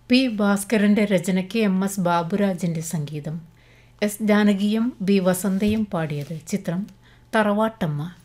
P ഭാസ്കരൻ്റെ രചനയ്ക്ക് MS ബാബുരാജിൻ്റെ സംഗീതം. S ജാനകിയും B വസന്തയും പാടിയത്. ചിത്രം തറവാട്ടമ്മ.